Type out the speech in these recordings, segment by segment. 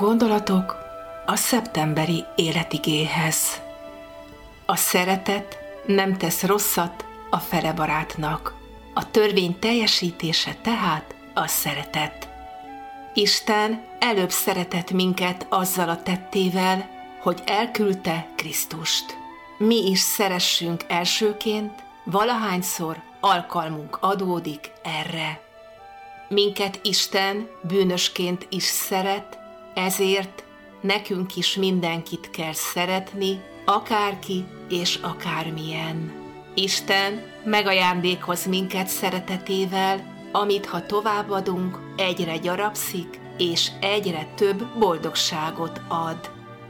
Gondolatok a szeptemberi életigéhez. A szeretet nem tesz rosszat a felebarátnak. A törvény teljesítése tehát a szeretet. Isten előbb szeretett minket azzal a tettével, hogy elküldte Krisztust. Mi is szeressünk elsőként, valahányszor alkalmunk adódik erre. Minket Isten bűnösként is szeret, ezért nekünk is mindenkit kell szeretni, akárki és akármilyen. Isten megajándékoz minket szeretetével, amit ha továbbadunk, egyre gyarapszik, és egyre több boldogságot ad.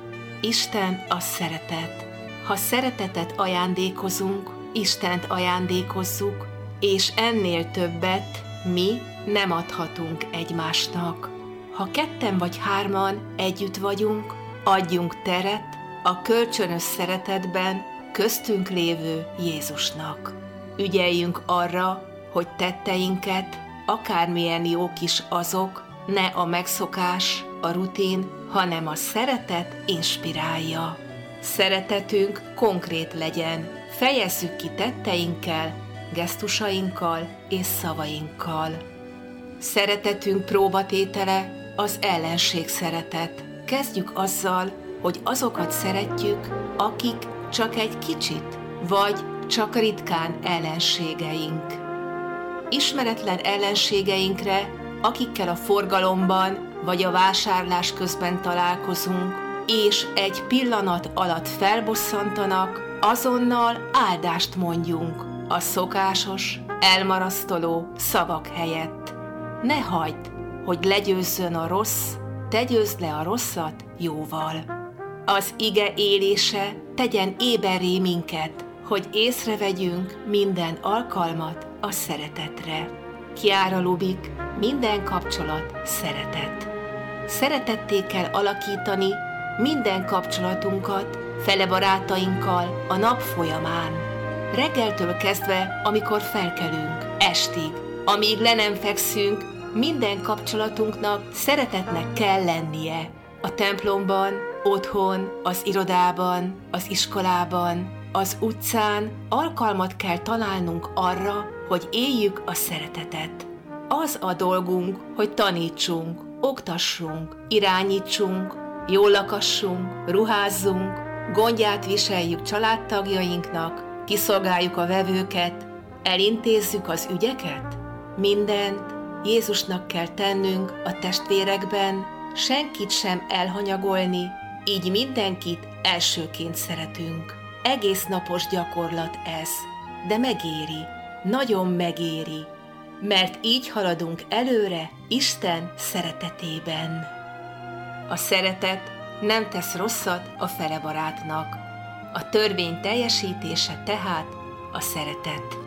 Isten a szeretet. Ha szeretetet ajándékozunk, Istent ajándékozzuk, és ennél többet mi nem adhatunk egymásnak. Ha ketten vagy hárman együtt vagyunk, adjunk teret a kölcsönös szeretetben köztünk lévő Jézusnak. Ügyeljünk arra, hogy tetteinket, akármilyen jók is azok, ne a megszokás, a rutin, hanem a szeretet inspirálja. Szeretetünk konkrét legyen, fejezzük ki tetteinkkel, gesztusainkkal és szavainkkal. Szeretetünk próbatétele az ellenség szeretet. Kezdjük azzal, hogy azokat szeretjük, akik csak egy kicsit, vagy csak ritkán ellenségeink. Ismeretlen ellenségeinkre, akikkel a forgalomban vagy a vásárlás közben találkozunk, és egy pillanat alatt felbosszantanak, azonnal áldást mondjunk a szokásos, elmarasztaló szavak helyett. Ne hagyd, hogy legyőzzön a rossz, te győzd le a rosszat jóval. Az ige élése tegyen éberré minket, hogy észrevegyünk minden alkalmat a szeretetre. Chiara Lubich, minden kapcsolat szeretet. Szeretetté kell alakítani minden kapcsolatunkat felebarátainkkal a nap folyamán. Reggeltől kezdve, amikor felkelünk, estig, amíg le nem fekszünk, minden kapcsolatunknak szeretetnek kell lennie. A templomban, otthon, az irodában, az iskolában, az utcán alkalmat kell találnunk arra, hogy éljük a szeretetet. Az a dolgunk, hogy tanítsunk, oktassunk, irányítsunk, jól lakassunk, ruházzunk, gondját viseljük családtagjainknak, kiszolgáljuk a vevőket, elintézzük az ügyeket. Mindent Jézusnak kell tennünk a testvérekben, senkit sem elhanyagolni, így mindenkit elsőként szeretünk. Egész napos gyakorlat ez, de megéri, nagyon megéri, mert így haladunk előre Isten szeretetében. A szeretet nem tesz rosszat a felebarátnak. A törvény teljesítése tehát a szeretet.